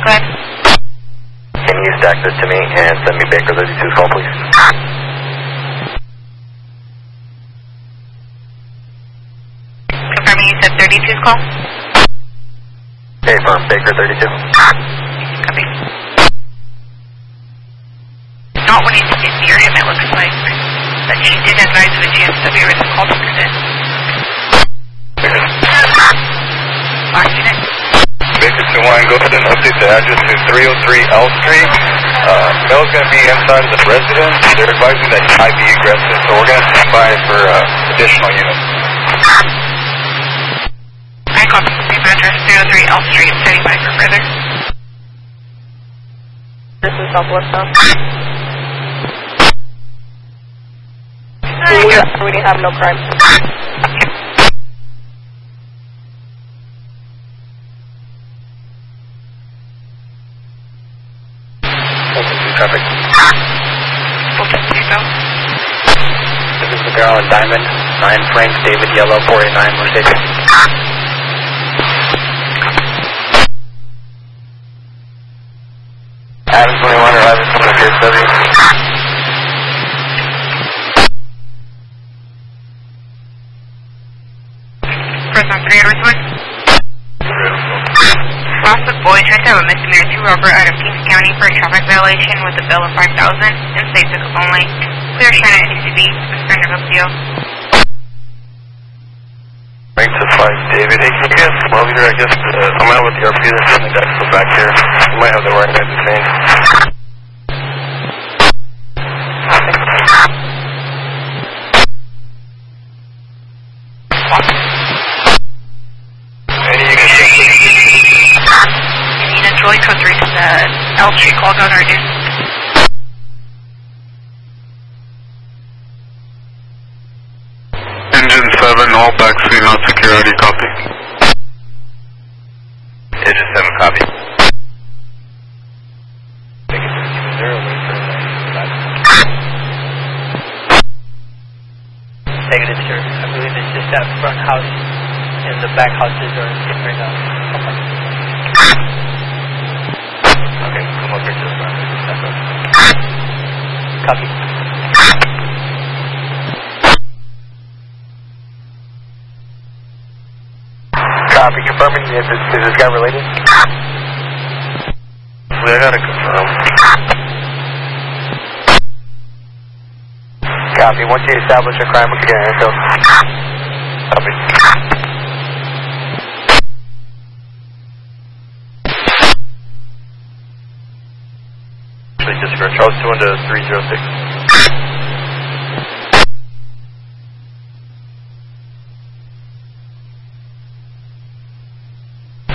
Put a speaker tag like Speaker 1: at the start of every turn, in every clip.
Speaker 1: side.
Speaker 2: Can you stack this to me and send me Baker 32's call, please?
Speaker 1: Confirming you said 32's call?
Speaker 2: Hey, firm, Baker 32.
Speaker 1: Copy. Not wanting to get near him, it looks like. But she did advise of a GSW with the call to present. Last unit.
Speaker 3: Baker 2-1, go ahead and update the address to 303 L Street. Bell's going to be inside of the residence. They're advising that he might be aggressive, so we're going to stand by for additional units.
Speaker 1: I copy the same address, 303 L Street, standing by for further.
Speaker 4: This is Southwest Town. We have no crime.
Speaker 2: Traffic.
Speaker 1: Open to go.
Speaker 2: This is Miguel and Diamond, 9 Frank, David Yellow, 489 Mercedes. Adams 21 or Adams 20 GSW.
Speaker 1: First on 3 Edwards Wood. Boston boy tried to have a misdemeanor 2 robber out of Kings County for a traffic violation with a bill of $5,000 and state took only. Clear China ACV, suspended of deal.
Speaker 3: Frank to 5, David. Hey, can you guys come over here? I guess I'm out with the RP. There's some guys still back here. You might have the right guy to say.
Speaker 1: Joy code 3 to the L Street call down reduced.
Speaker 3: Engine 7, all backseat, not security, copy. Engine 7, copy.
Speaker 5: Negative, sir. I believe it's just that front house and the back houses are different.
Speaker 2: Okay, come up here to the front.
Speaker 5: Copy.
Speaker 2: Copy, confirming, is this guy related?
Speaker 3: I gotta confirm.
Speaker 2: Copy, once you establish a crime, we can get an intel. Copy.
Speaker 3: Dispatch, Charles 2 into 306.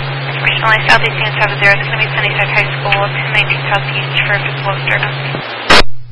Speaker 1: Unfortunately, Southeast Union 70 is going to be Sunnyside High School, 292 Southeast for physical disturbance.